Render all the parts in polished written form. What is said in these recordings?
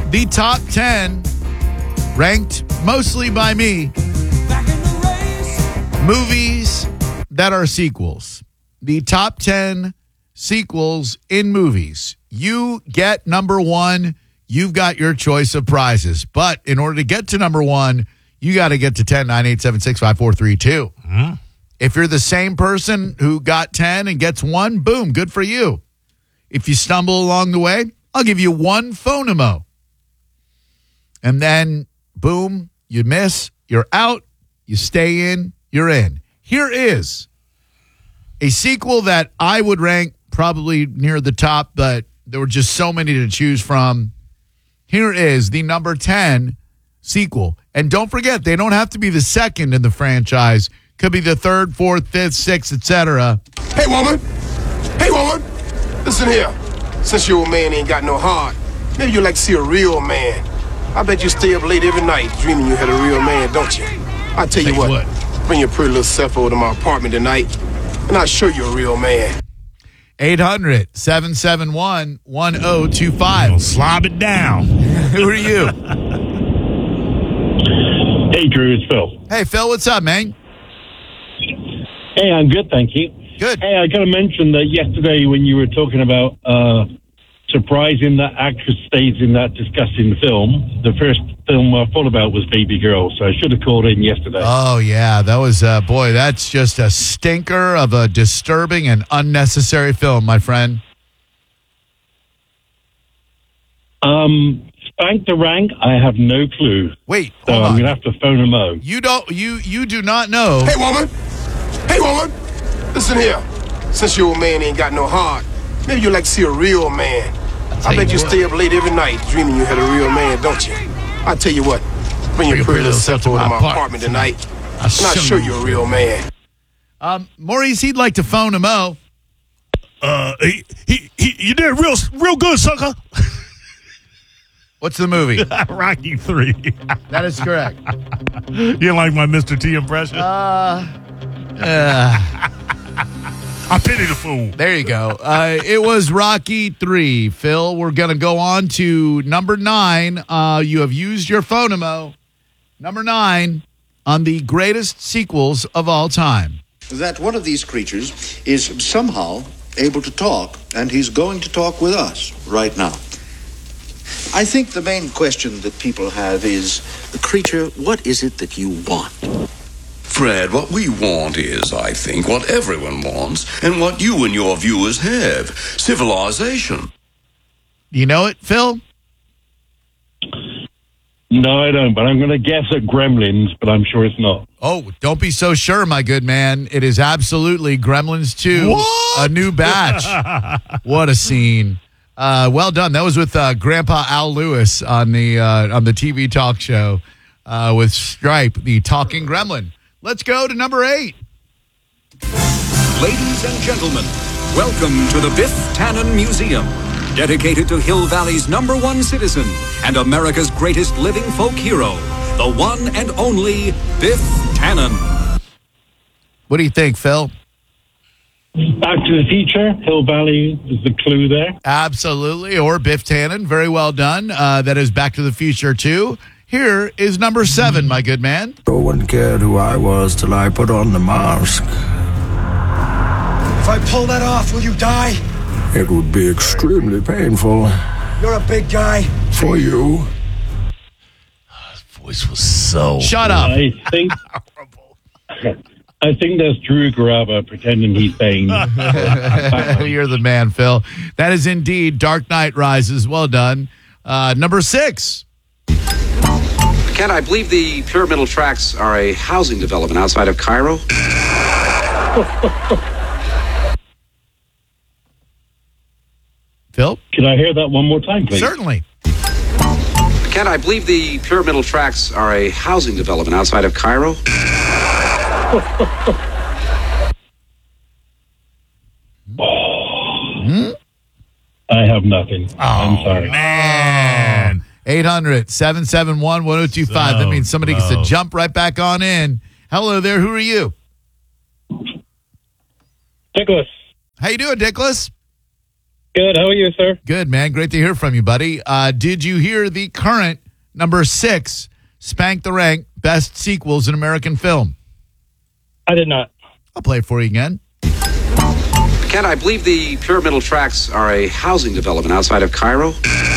the top 10, ranked mostly by me, movies that are sequels. The top 10 sequels in movies. You get number one. You've got your choice of prizes. But in order to get to number one, you got to get to 10, 9, 8, 7, 6, 5, 4, 3, 2. Mm-hmm. If you're the same person who got 10 and gets one, boom, good for you. If you stumble along the way, I'll give you one phonemo. And then, boom, you miss, you're out, you stay in, you're in. Here is a sequel that I would rank probably near the top, but there were just so many to choose from. Here is the number 10 sequel. And don't forget, they don't have to be the second in the franchise. Could be the third, fourth, fifth, sixth, etc. Hey, woman. Hey, woman. Listen here. Since your old man ain't got no heart, maybe you like to see a real man. I bet you stay up late every night dreaming you had a real man, don't you? I tell you what. Bring your pretty little self over to my apartment tonight, and I'll show you a real man. 800-771-1025. Slob it down. Who are you? Hey, Drew, it's Phil. Hey, Phil, what's up, man? Hey, I'm good, thank you. Good. Hey, I got to mention that yesterday when you were talking about surprising that actress stays in that disgusting film, the first film I thought about was Baby Girl, so I should have called in yesterday. Oh, yeah. That was, boy, that's just a stinker of a disturbing and unnecessary film, my friend. Spank the rank, I have no clue. Wait, so hold on. I'm going to have to phone him out. You do not know. Hey, woman. Hey, woman. Listen here. Since your old man ain't got no heart, maybe you like to see a real man. I bet you stay up late every night dreaming you had a real man, don't you? I tell you what. Bring your pretty little self over to my apartment tonight, and I'll show you a real man. Maurice, he'd like to phone him out. You did real good, sucker. What's the movie? Rocky 3. That is correct. You like my Mr. T impression? I pity the fool. There you go. It was Rocky 3. Phil, we're going to go on to number 9. You have used your phonemo. Number 9 on the greatest sequels of all time. That one of these creatures is somehow able to talk, and he's going to talk with us right now. I think the main question that people have is, creature, what is it that you want? Fred, what we want is, I think, what everyone wants and what you and your viewers have. Civilization. You know it, Phil? No, I don't, but I'm going to guess at Gremlins, but I'm sure it's not. Oh, don't be so sure, my good man. It is absolutely Gremlins 2, a new batch. What a scene. Well done. That was with Grandpa Al Lewis on the TV talk show with Stripe, the talking gremlin. Let's go to number 8. Ladies and gentlemen, welcome to the Biff Tannen Museum, dedicated to Hill Valley's #1 citizen and America's greatest living folk hero, the one and only Biff Tannen. What do you think, Phil? Back to the Future, Hill Valley is the clue there. Absolutely, or Biff Tannen. Very well done. That is Back to the Future 2. Here is number 7, my good man. No one cared who I was till I put on the mask. If I pull that off, will you die? It would be extremely painful. You're a big guy. For you. His voice was so... Shut up. I think that's Drew Garabo pretending he's Bane. You're the man, Phil. That is indeed Dark Knight Rises. Well done. Number 6. Ken, I believe the Pyramidal Tracks are a housing development outside of Cairo. Phil? Can I hear that one more time, please? Certainly. Ken, I believe the Pyramidal Tracks are a housing development outside of Cairo. I have nothing. I'm sorry. Man. 800-771-1025. That means somebody gets to jump right back on in. Hello there. Who are you? Nicholas. How you doing, Nicholas? Good. How are you, sir? Good, man. Great to hear from you, buddy. Did you hear the current number 6 Spank the Rank best sequels in American film? I did not. I'll play it for you again. Kent, I believe the Pyramidal Tracks are a housing development outside of Cairo.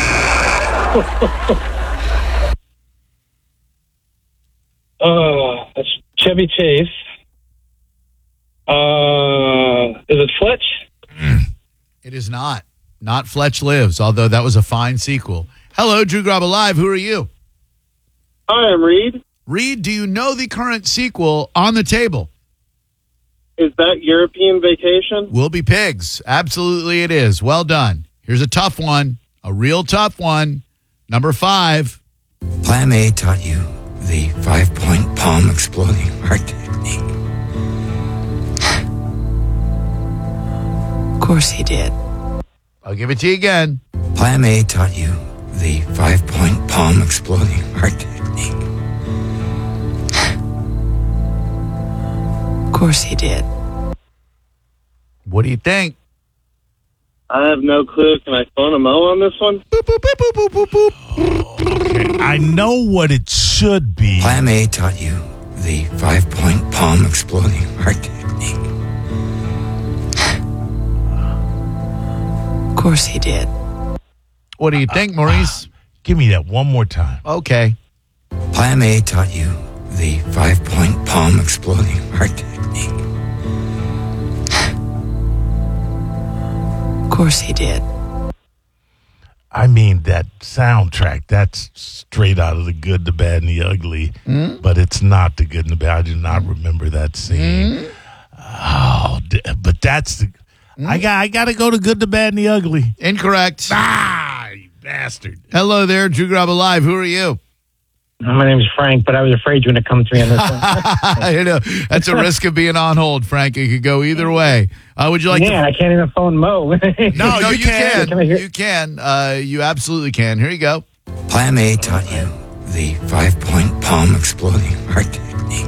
That's Chevy Chase. Is it Fletch? It is not. Not Fletch Lives, although that was a fine sequel. Hello, Drew Grab Alive. Who are you? Hi, I'm Reed. Reed, do you know the current sequel on the table? Is that European Vacation? Will Be Pigs. Absolutely it is. Well done. Here's a tough one. A real tough one. Number 5. Plan A taught you the 5-point palm exploding heart technique. Of course he did. I'll give it to you again. Plan A taught you the 5-point palm exploding heart technique. Of course he did. What do you think? I have no clue. Can I phone a Mo on this one? Boop, boop, boop, boop, boop, boop, boop. Okay, I know what it should be. Plan A taught you the 5-point palm exploding heart technique. Of course he did. What do you think, Maurice? Give me that one more time. Okay. Plan A taught you the 5-point palm exploding heart technique. Of course he did. I mean, that soundtrack, that's straight out of The Good, the Bad, and the Ugly. But it's not The Good and the Bad. I do not remember that scene. Oh, but that's the... I got to go to Good, the Bad, and the Ugly. Incorrect. You bastard. Hello there, Drew Grab Alive. Who are you? My name is Frank, but I was afraid you were going to come to me on this one. I know. That's a risk of being on hold, Frank. It could go either way. Would you like I can't even phone Mo. No, you can. You can. You absolutely can. Here you go. Plan A taught you the 5-point palm exploding heart technique.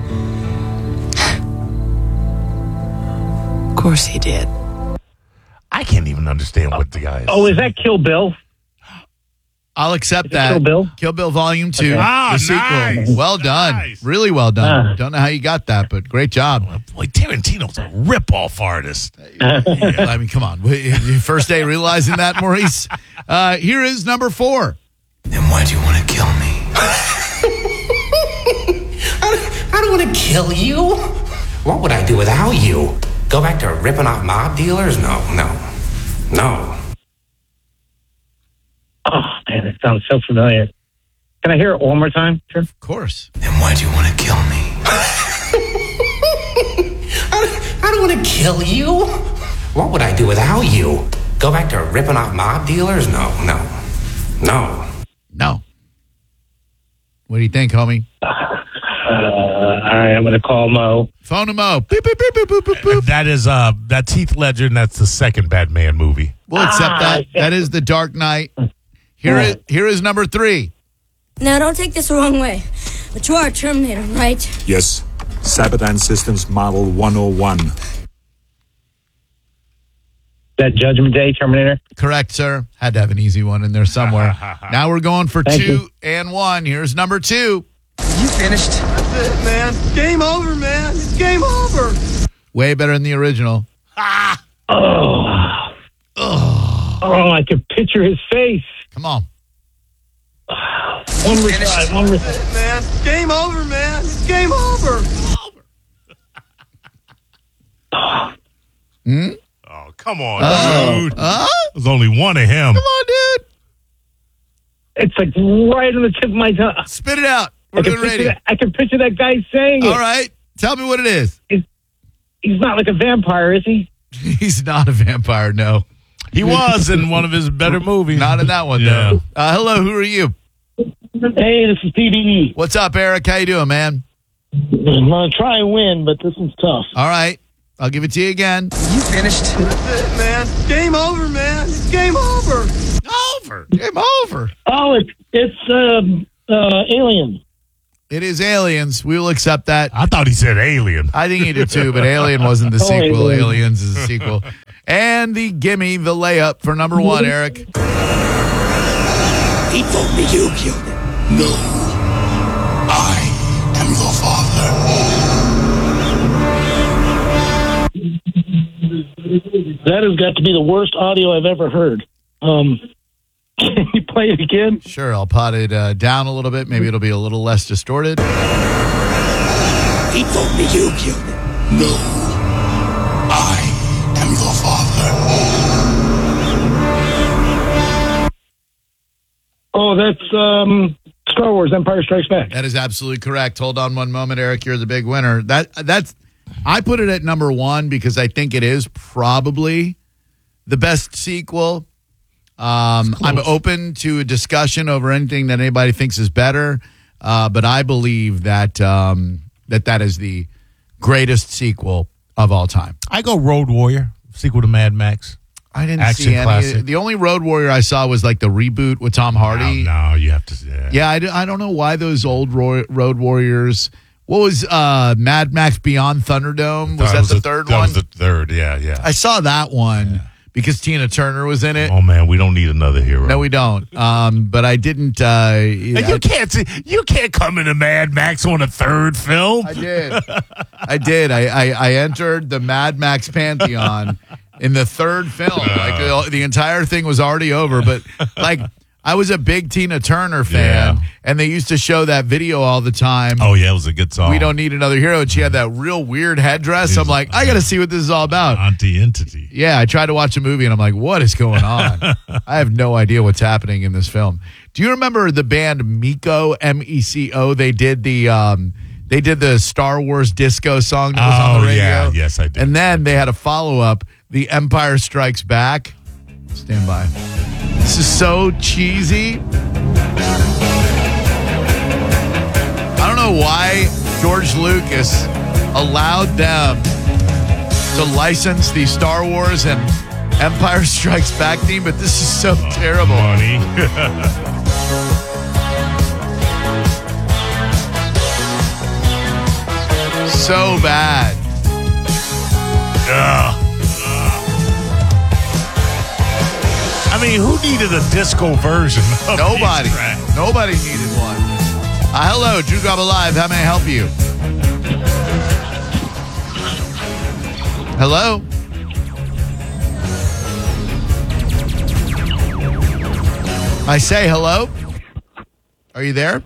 Of course he did. I can't even understand what the guy is. Oh, is that Kill Bill? I'll accept that. Kill Bill? Kill Bill Volume 2. Okay. The sequel. Nice. Well done. Nice. Really well done. Don't know how you got that, but great job. Boy, Tarantino's a rip-off artist. I mean, come on. Your first day realizing that, Maurice? Here is number 4. Then why'd you want to kill me? I don't want to kill you. What would I do without you? Go back to ripping off mob dealers? No. Oh, man, it sounds so familiar. Can I hear it one more time? Sure. Of course. Then why'd you want to kill me? I don't want to kill you. What would I do without you? Go back to ripping off mob dealers? No. No. What do you think, homie? All right, I'm going to call Mo. Phone him Mo. Beep, beep, beep, beep, beep, beep, beep. That's Heath Ledger, and that's the second Batman movie. We'll accept that. That is The Dark Knight. Here is number 3. Now, don't take this the wrong way, but you are a Terminator, right? Yes. Sabadan Systems Model 101. That Judgment Day Terminator? Correct, sir. Had to have an easy one in there somewhere. Now we're going for Thank 2 you. and 1. Here's number 2. You finished? That's it, man. Game over, man. It's game over. Way better than the original. Oh, I could picture his face. Come on. One more try. That's it, man. Game over, man. It's game over. Oh, come on, dude. Huh? There's only one of him. Come on, dude. It's like right on the tip of my tongue. Spit it out. We're doing radio. I can picture that guy saying it. All right. Tell me what it is. He's not like a vampire, is he? He's not a vampire, no. He was in one of his better movies. Not in that one, Yeah. though. Hello, who are you? Hey, this is PBE. What's up, Eric? How you doing, man? I'm going to try and win, but this one's tough. All right. I'll give it to you again. You finished? That's it, man. Game over, man. It's game over. Game over. Oh, it's Alien. It is Aliens. We will accept that. I thought he said Alien. I think he did too, but Alien wasn't the sequel. Alien. Aliens is a sequel. And the gimme, the layup for number one, Eric. He told me you killed him. No. I am your father. That has got to be the worst audio I've ever heard. Can you play it again? Sure, I'll pot it down a little bit. Maybe it'll be a little less distorted. He told me you killed him. No. I am your father. Oh, that's Star Wars Empire Strikes Back. That is absolutely correct. Hold on one moment, Eric. You're the big winner. That's I put it at number one because I think it is probably the best sequel. I'm open to a discussion over anything that anybody thinks is better, but I believe that that is the greatest sequel of all time. I go Road Warrior, sequel to Mad Max. I didn't Action see any. classic. The only Road Warrior I saw was like the reboot with Tom Hardy. No, you have to see that. Yeah, I don't know why those old Road Warriors. What was Mad Max Beyond Thunderdome? Was that the third one? That was the third, yeah. I saw that one because Tina Turner was in it. Oh, man, we don't need another hero. No, we don't. But I didn't. You can't come into Mad Max on a third film. I did. I entered the Mad Max pantheon in the third film. Like the entire thing was already over, but like I was a big Tina Turner fan, and they used to show that video all the time. Oh yeah, it was a good song. We don't need another hero. And she had that real weird headdress. I'm like, I got to see what this is all about. Anti-entity. Yeah, I tried to watch a movie, and I'm like, what is going on? I have no idea what's happening in this film. Do you remember the band Meco, M-E-C-O? They did the Star Wars disco song that was on the radio. Yeah, yes, I did. And then they had a follow-up, The Empire Strikes Back. Stand by. This is so cheesy. I don't know why George Lucas allowed them to license the Star Wars and Empire Strikes Back theme, but this is so terrible. Money. So bad. I mean, who needed a disco version of Nobody. these tracks? Nobody needed one. Hello, Drew Garbo Live. How may I help you? Hello? I say hello? Are you there?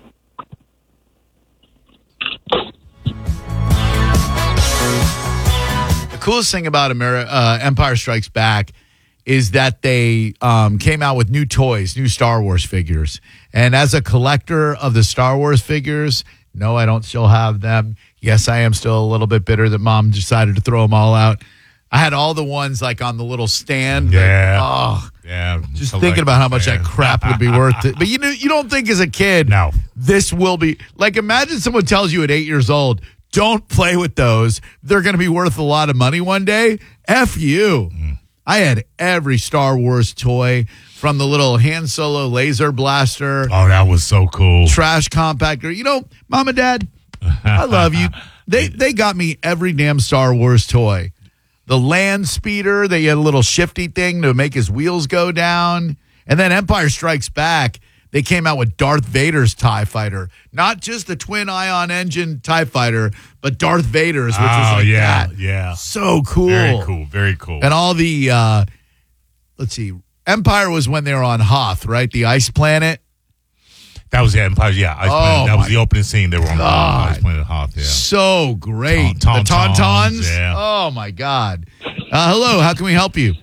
The coolest thing about Empire Strikes Back is that they came out with new toys, new Star Wars figures. And as a collector of the Star Wars figures, no, I don't still have them. Yes, I am still a little bit bitter that Mom decided to throw them all out. I had all the ones like on the little stand. Yeah. Just thinking about how much that crap would be worth it. But you don't think as a kid, no, this will be like, imagine someone tells you at 8 years old, don't play with those. They're going to be worth a lot of money one day. F you. I had every Star Wars toy, from the little Han Solo laser blaster. Oh, that was so cool. Trash compactor. You know, Mom and Dad, I love you. They got me every damn Star Wars toy. The land speeder, they had a little shifty thing to make his wheels go down. And then Empire Strikes Back, they came out with Darth Vader's TIE Fighter. Not just the twin ion engine TIE Fighter, but Darth Vader's, which was like that. Yeah. So cool. Very cool. And all the, let's see, Empire was when they were on Hoth, right? The ice planet. That was the Empire, Ice Planet. That was the opening scene. They were on Ice Planet Hoth, So great. The Tauntauns. Yeah. Oh, my God. Hello, how can we help you?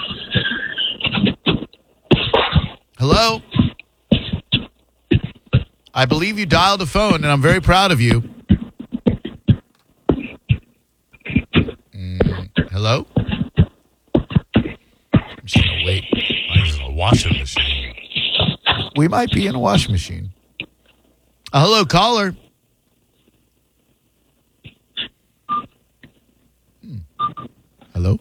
Hello? I believe you dialed a phone, and I'm very proud of you. Hello? I'm just going to wait. This is a washing machine. We might be in a washing machine. Hello, caller. Hello?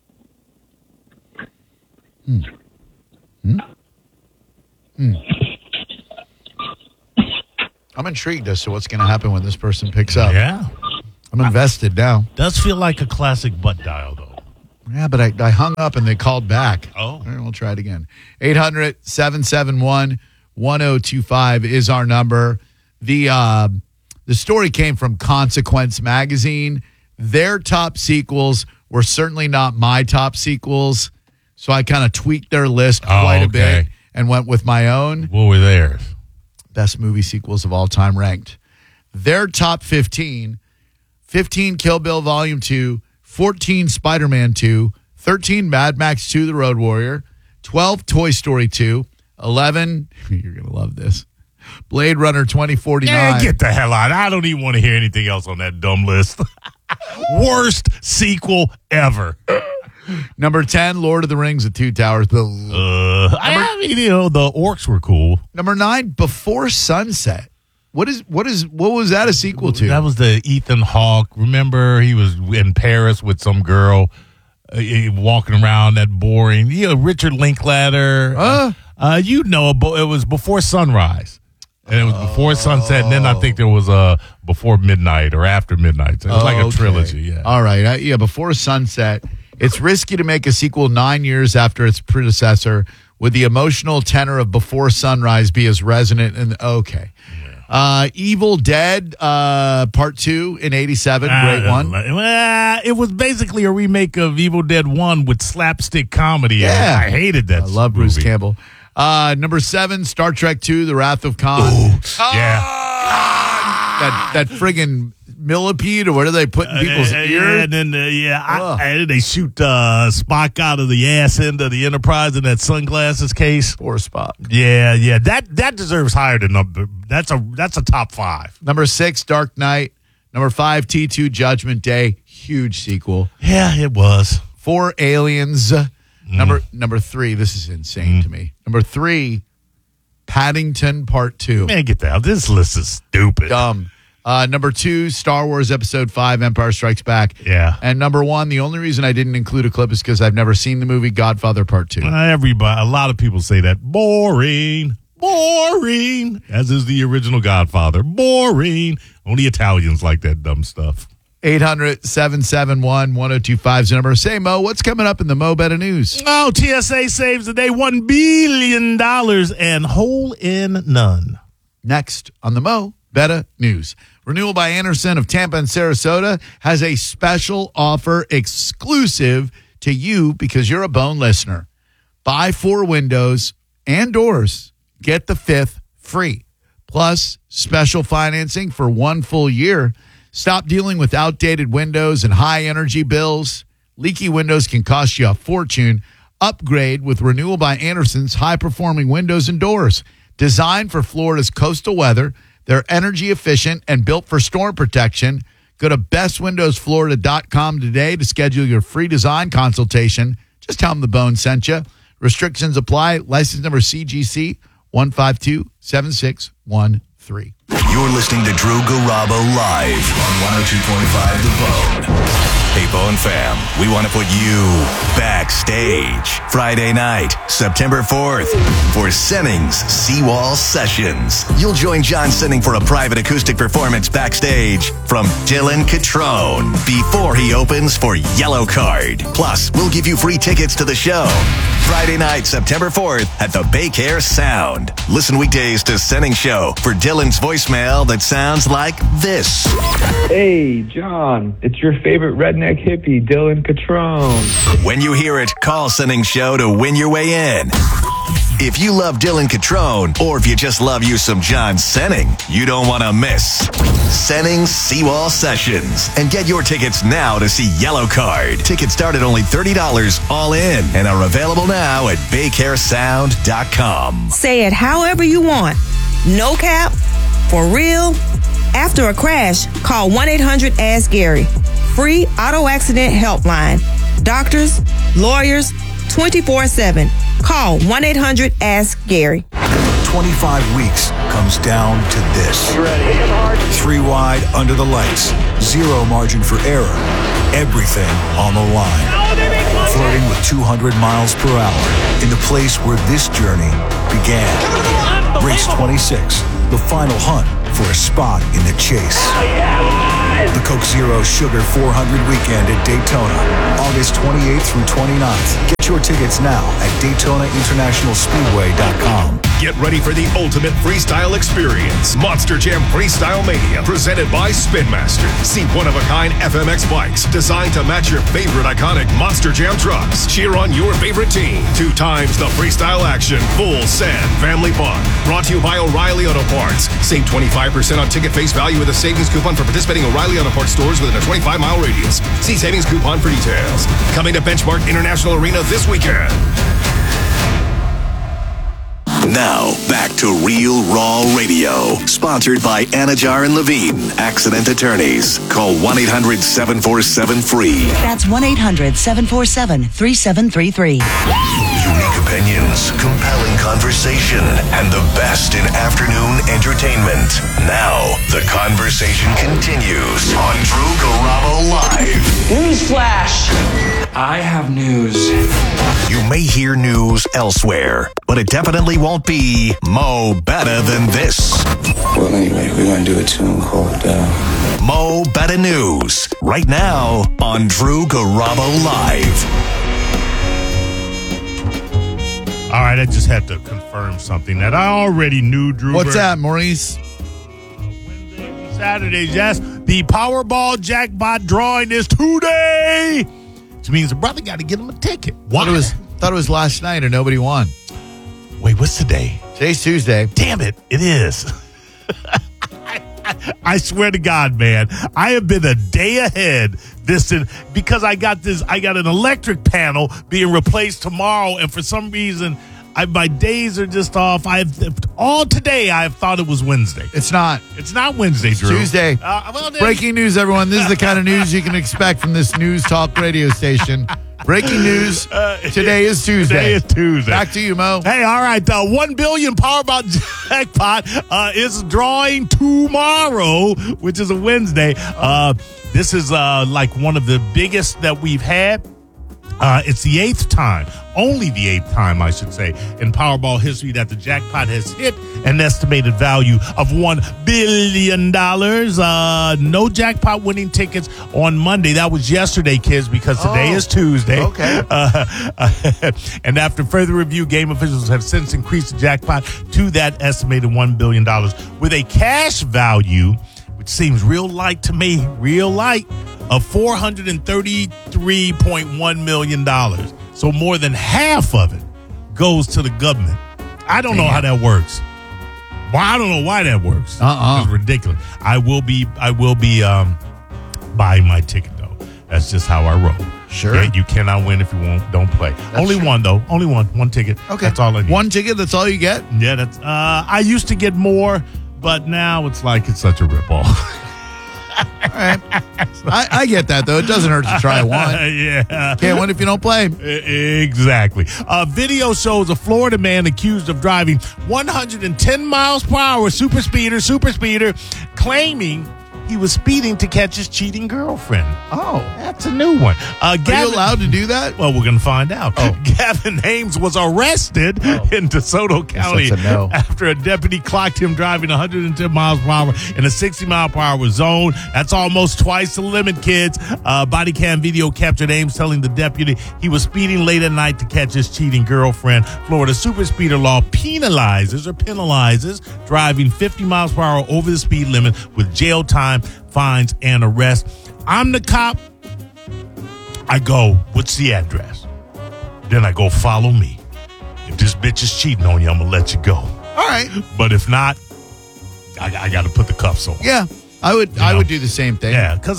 I'm intrigued as to what's going to happen when this person picks up. Yeah. I'm invested now. Does feel like a classic butt dial, though. Yeah, but I hung up and they called back. Oh. All right, we'll try it again. 800-771-1025 is our number. The story came from Consequence Magazine. Their top sequels were certainly not my top sequels, so I kind of tweaked their list quite a bit and went with my own. What were theirs? Best movie sequels of all time ranked. Their top 15 Kill Bill Volume 2, 14 Spider-Man 2, 13 Mad Max 2 The Road Warrior, 12 Toy Story 2, 11, you're going to love this, Blade Runner 2049. Yeah, get the hell out. I don't even want to hear anything else on that dumb list. Worst sequel ever. Number 10, Lord of the Rings, The Two Towers. I mean, the orcs were cool. Number 9, Before Sunset. What was that a sequel to? That was the Ethan Hawke. Remember, he was in Paris with some girl walking around that boring. Richard Linklater. It was Before Sunrise. And it was Before Sunset, and then I think there was Before Midnight or After Midnight. So it was like a trilogy, yeah. All right. Before Sunset. It's risky to make a sequel 9 years after its predecessor. Would the emotional tenor of Before Sunrise be as resonant? Okay. Evil Dead Part 2 in 87. Great one. It was basically a remake of Evil Dead 1 with slapstick comedy. Yeah. I hated that. I love Bruce Campbell. Number 7, Star Trek 2, The Wrath of Khan. Ooh, yeah. That friggin' millipede, or what do they put in people's ears? And then, they shoot Spock out of the ass end of the Enterprise in that sunglasses case. Poor Spock. Yeah. That deserves higher than number. That's a top 5. Number 6, Dark Knight. Number 5, T2, Judgment Day. Huge sequel. Yeah, it was. 4, Aliens. Number 3, this is insane to me. Number 3, Paddington Part 2. Man, get that. This list is stupid. Dumb. Number 2, Star Wars Episode 5, Empire Strikes Back. Yeah. And number 1, the only reason I didn't include a clip is because I've never seen the movie Godfather Part 2. A lot of people say that. Boring. As is the original Godfather. Boring. Only Italians like that dumb stuff. 800-771-1025 is the number. Say, Mo, what's coming up in the Mo Better News? Oh, TSA saves the day $1 billion and hole in none. Next on the Mo Better News. Renewal by Anderson of Tampa and Sarasota has a special offer exclusive to you because you're a Bone listener. Buy 4 windows and doors. Get the 5th free. Plus, special financing for 1 full year. Stop dealing with outdated windows and high energy bills. Leaky windows can cost you a fortune. Upgrade with Renewal by Anderson's high-performing windows and doors. Designed for Florida's coastal weather, they're energy efficient and built for storm protection. Go to bestwindowsflorida.com today to schedule your free design consultation. Just tell them the Bone sent you. Restrictions apply. License number CGC 1527613. You're listening to Drew Garabo live on 102.5 The Bone. Hey, Bone fam, we want to put you backstage Friday night, September 4th, for Senning's Seawall Sessions. You'll join John Senning for a private acoustic performance backstage from Dylan Catrone before he opens for Yellow Card. Plus, we'll give you free tickets to the show. Friday night, September 4th at the Baycare Sound. Listen weekdays to Senning Show for Dylan's voicemail that sounds like this. Hey, John, it's your favorite redneck hippie, Dylan Catrone. When you hear it, call Senning Show to win your way in. If you love Dylan Catrone, or if you just love you some John Senning, you don't want to miss Senning's Seawall Sessions. And get your tickets now to see Yellow Card. Tickets start at only $30 all in and are available now at BayCareSound.com. Say it however you want. No cap, for real. After a crash, call 1-800-ASK-GARY. Free auto accident helpline. Doctors, lawyers, 24/7. Call 1-800-ASK-GARY. 25 weeks comes down to this. 3 wide under the lights. 0 margin for error. Everything on the line. Flirting with 200 miles per hour in the place where this journey began. Race 26, the final hunt for a spot in the chase. The Coke Zero Sugar 400 Weekend at Daytona, August 28th through 29th. Get your tickets now at DaytonaInternationalSpeedway.com. Get ready for the ultimate freestyle experience. Monster Jam Freestyle Mania, presented by Spin Master. See one-of-a-kind FMX bikes designed to match your favorite iconic Monster Jam trucks. Cheer on your favorite team. 2 times the freestyle action. Full send family fun. Brought to you by O'Reilly Auto Parts. Save 25% on ticket face value with a savings coupon for participating O'Reilly Auto Parts stores within a 25-mile radius. See savings coupon for details. Coming to Benchmark International Arena this weekend. Now, back to Real Raw Radio. Sponsored by Anajar and Levine, Accident Attorneys. Call 1-800-747-FREE. That's 1-800-747-3733. Unique opinions, compelling conversation, and the best in afternoon entertainment. Now, the conversation continues on Drew Garabo Live. Newsflash! I have news. You may hear news elsewhere, but it definitely won't be Mo Better Than This. Well, anyway, we're going to do a tune called Mo Better News, right now on Drew Garabo Live. All right, I just had to confirm something that I already knew, Drew. What's that, Maurice? Saturdays, yes. The Powerball jackpot drawing is today, which means the brother got to get him a ticket. Thought it was last night and nobody won. Wait, what's today? Today's Tuesday. Damn it, it is. I swear to God, man, I have been a day ahead because I got an electric panel being replaced tomorrow, and for some reason my days are just off. All today I thought it was Wednesday. It's not. It's not Wednesday, It's Drew. Tuesday. Breaking news, everyone. This is the kind of news you can expect from this news talk radio station. Breaking news. Today is Tuesday. Today is Tuesday. Back to you, Mo. Hey, all right. The $1 billion Powerball jackpot is drawing tomorrow, which is a Wednesday. This is like one of the biggest that we've had. It's the 8th time, only the 8th time, I should say, in Powerball history that the jackpot has hit an estimated value of $1 billion. No jackpot winning tickets on Monday. That was yesterday, kids, because today is Tuesday. Okay. And after further review, game officials have since increased the jackpot to that estimated $1 billion with a cash value, which seems real light to me, of $433.1 million. So more than half of it goes to the government. I don't know how that works. Well, I don't know why that works. It's ridiculous. I will be buying my ticket, though. That's just how I roll. Sure. You cannot win if you don't play. That's Only true. one, though. Only one ticket. Okay. That's all I need. One ticket, that's all you get? Yeah, that's. I used to get more, but now it's like it's such a ripoff. All right. I get that, though. It doesn't hurt to try one. Yeah. Can't win if you don't play. Exactly. A video shows a Florida man accused of driving 110 miles per hour super speeder, claiming he was speeding to catch his cheating girlfriend. Oh, that's a new one. Are you allowed to do that? Well, we're going to find out. Gavin Hames was arrested in DeSoto County after a deputy clocked him driving 110 miles per hour in a 60 mile per hour zone. That's almost twice the limit, kids. Body cam video captured Hames telling the deputy he was speeding late at night to catch his cheating girlfriend. Florida super speeder law penalizes driving 50 miles per hour over the speed limit with jail time, fines, and arrest. I'm the cop. I go, what's the address? Then I go, follow me. If this bitch is cheating on you, I'm going to let you go. All right. But if not, I got to put the cuffs on. Yeah, I would do the same thing. Yeah, because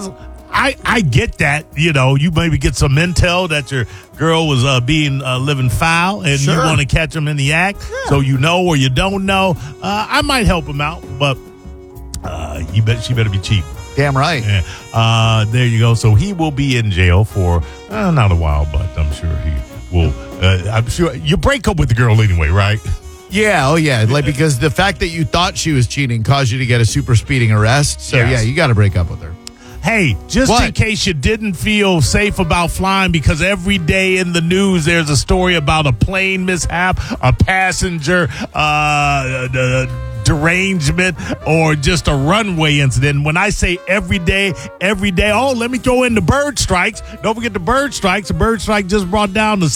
I get that. You maybe get some intel that your girl was living foul and you want to catch them in the act. Yeah. So you know or you don't know. I might help him out, but she better be cheap. Damn right. Yeah. There you go. So he will be in jail for not a while, but I'm sure he will. I'm sure you break up with the girl anyway, right? Yeah. Oh, yeah. Like, because the fact that you thought she was cheating caused you to get a super speeding arrest. So, yeah, you got to break up with her. Hey, just in case you didn't feel safe about flying, because every day in the news there's a story about a plane mishap, a passenger derangement or just a runway incident. When I say every day, let me throw in the bird strikes. Don't forget the bird strikes. The bird strike just brought down the